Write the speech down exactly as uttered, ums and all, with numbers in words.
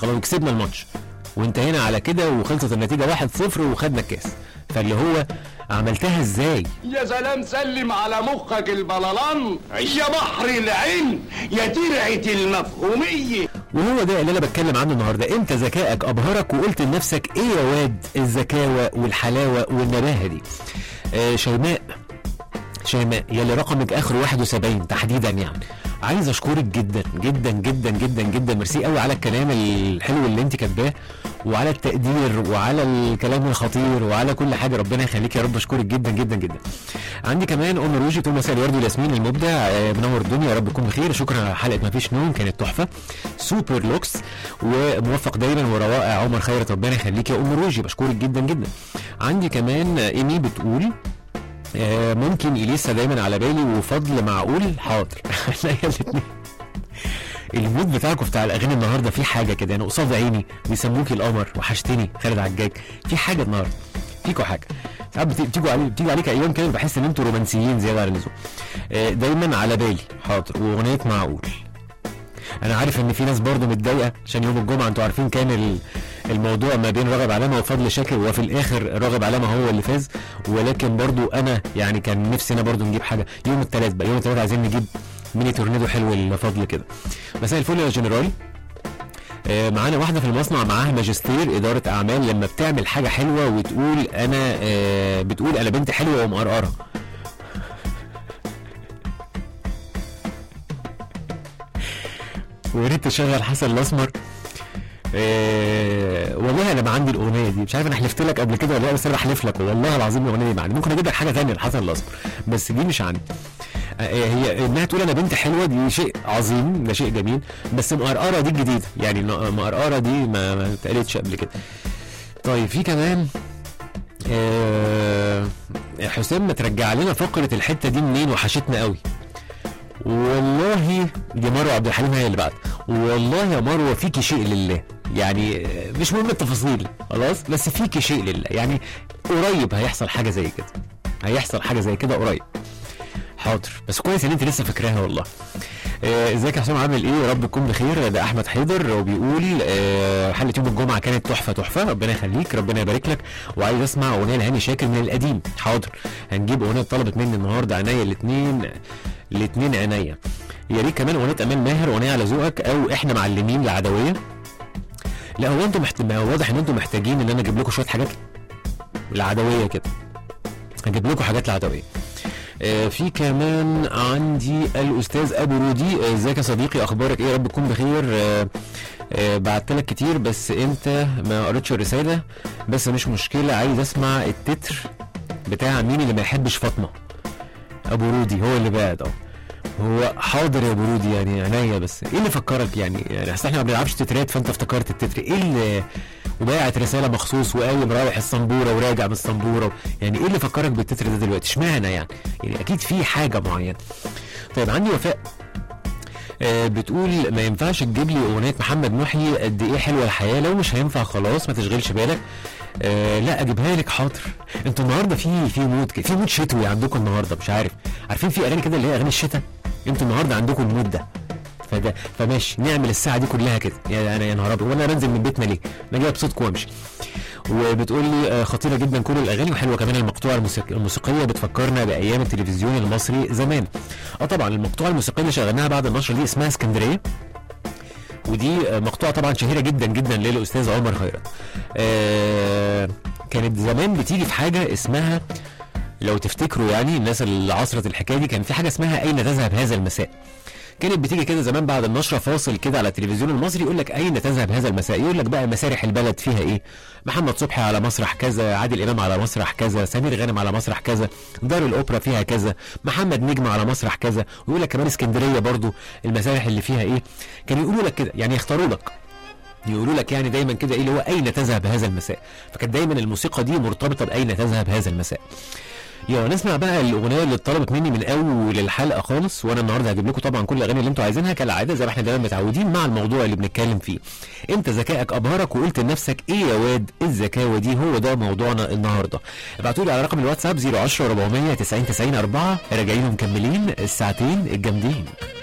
خلاص كسبنا الماتش وانتهينا على كده وخلصت النتيجه واحد صفر وخدنا الكاس. فاللي هو عملتها ازاي؟ يا سلام، سلم على مخك البلالان يا بحر العلم يا ترعه المفهوميه. وهو ده اللي انا بتكلم عنه النهارده. انت ذكائك ابهرك وقلت لنفسك ايه يا واد الذكاوه والحلاوه والنباهه دي. آه شيماء شيماء يلي رقمك اخر واحد وسبعين تحديدا، يعني عايز اشكرك جدا جدا جدا جدا جدا. ميرسي قوي على الكلام الحلو اللي انت كاتباه وعلى التقدير وعلى الكلام الخطير وعلى كل حاجه. ربنا يخليك يا رب. اشكرك جدا جدا جدا. عندي كمان ام روجي تقول مساء الورد والياسمين المبدع، آه منور الدنيا يا رب تكون بخير. شكرا على حلقه ما فيش نوم، كانت تحفه سوبر لوكس وموفق دايما وروائع. عمر خيرت ربنا يخليك يا ام روجي، بشكرك جدا جدا. عندي كمان ايمي بتقول آه ممكن اليسا دايما على بالي وفضل معقول. حاضر الاثنين. المود بتاعكم بتاع الاغاني النهارده في حاجه كده، انا قصاد عيني بيسموكي القمر وحشتني خالد عجاج. في حاجه النهارده فيكوا حاجه. ساعات بتيجوا علي بتيجي عليك ايام كده بحس ان انتوا رومانسيين زياده عن اللزوم. آه دايما على بالي. حاضر. واغنيه معقول. انا عارف ان في ناس برضو متضايقه عشان يوم الجمعه انتوا عارفين كان الموضوع ما بين راغب علامه وفضل شاكر، وفي الاخر راغب علامه هو اللي فاز. ولكن برضو انا يعني كان نفسي انا برضو نجيب حاجه يوم الثلاث بقى. يوم الثلاث عايزين نجيب ميني تورنيدو حلو لفضل كده. مساء الفل يا جنرال. آه معانا واحده في المصنع معاها ماجستير اداره اعمال، لما بتعمل حاجه حلوه وتقول انا آه بتقول انا بنت حلوه ومقرقره. ويا ريت تشغل حسن الاسمر. إيه والله انا ما عندي الاغنيه دي، مش عارف انا حلفت لك قبل كده ولا لا، بس انا بحلف لك والله العظيم الاغنيه دي معاندي. ممكن اجيب لك حاجه ثانيه لحسن الاسمر بس دي مش عندي. إيه هي انها تقول انا بنت حلوه دي شيء عظيم، ده شيء جميل، بس مقرقره دي الجديده، يعني مقرقره دي ما ما اتقالتش قبل كده. طيب في كمان إيه حسام ما ترجع لنا فقره الحته دي منين وحشتنا قوي. والله دي مروه عبد الحليم هي اللي بعد. والله يا مروه فيكي شيء لله، يعني مش مهم التفاصيل خلاص، بس فيكي شيء لله، يعني قريب هيحصل حاجه زي كده، هيحصل حاجه زي كده قريب. حاضر. بس كويس ان انت لسه فاكراها والله. ازيك يا حسام عامل ايه؟ يا رب تكون بخير. ده احمد حيدر وبيقول آه حلقه يوم الجمعه كانت تحفه تحفه، ربنا يخليك ربنا يبارك لك. وعايز اسمع اغنيه لهاني شاكر من القديم. حاضر هنجيب اغنيه طلبت مني النهارده عينيا الاثنين الاثنين عينيا. يا ريت كمان اغنيه امال ماهر اغنيه على ذوقك او احنا معلمين العدويه. لا هو انتم محت... واضح ان انتم محتاجين ان انا اجيب لكم شويه حاجات العدويه كده، هجيب لكم حاجات العدويه. آه في كمان عندي الاستاذ ابو رودي. ازيك آه يا صديقي اخبارك ايه؟ يا رب تكون بخير. آه آه بعت لك كتير بس انت ما قريتش الرساله، بس مش مشكله. عايز اسمع التتر بتاع مين اللي ما يحبش فاطمه. ابو رودي هو اللي بعد اه هو حاضر يا ابو رودي، يعني عينيا. بس ايه اللي فكرك يعني يعني اصل احنا ما بنلعبش تترات فانت افتكرت التتر ايه اللي وباعت رساله مخصوص وقايم رايح السنبوره وراجع من السنبوره، يعني ايه اللي فكرك بالتتر ده دلوقتي؟ اشمعنى يعني؟ يعني اكيد في حاجه معينه. طيب عندي وفاء آه بتقول ما ينفعش تجيب لي اغنيه محمد محي قد ايه حلوه الحياه، لو مش هينفع خلاص ما تشغلش بالك. آه لا اجيبها لك حاضر. انتوا النهارده في في مود في مود شتوي عندكم النهارده، مش عارف عارفين في اغاني كده اللي هي اغاني الشتاء، انتوا النهارده عندكم المود ده. فده فماشي نعمل الساعه دي كلها كده. يا انا يا نهار ابيض وانا بنزل من بيتنا ليه؟ انا جاي بصوتكم وامشي. وبتقول لي آه خطيره جدا كل الاغاني وحلوه كمان المقطوعه الموسيقيه بتفكرنا بايام التلفزيون المصري زمان. اه طبعا المقطوعه الموسيقيه اللي شغلناها بعد النشر دي اسمها اسكندريه، ودي مقطوعه طبعا شهيره جدا جدا للاستاذ عمر خيرت. آه كانت زمان بتيجي في حاجه اسمها لو تفتكروا يعني الناس اللي عصرت الحكايه دي، كان في حاجه اسمها اين تذهب هذا المساء. كانت بتيجي كده زمان بعد النشره فاصل كده على التلفزيون المصري يقول لك اين تذهب هذا المساء، يقول لك بقى مسارح البلد فيها ايه، محمد صبحي على مسرح كذا، عادل امام على مسرح كذا، سمير غانم على مسرح كذا، دار الاوبرا فيها كذا، محمد نجم على مسرح كذا، ويقول لك كمان اسكندريه برضو المسارح اللي فيها ايه. كانوا يقولوا لك كده يعني يختاروا لك يقولوا لك يعني دايما كده ايه اللي هو اين تذهب هذا المساء. فكانت دايما الموسيقى دي مرتبطه باين تذهب هذا المساء. يلا نسمع بقى الاغنيه اللي اتطلبت مني من اول الحلقه خالص، وانا النهارده هجيب لكم طبعا كل الاغاني اللي انتوا عايزينها كالعاده زي ما احنا دايما متعودين مع الموضوع اللي بنتكلم فيه. انت ذكائك ابهرك وقلت لنفسك ايه يا واد الذكاوه دي، هو ده موضوعنا النهارده. ابعتوا لي على رقم الواتساب صفر عشرة أربعمية تسعين تسعين أربعة. راجعين ومكملين الساعتين الجامدين.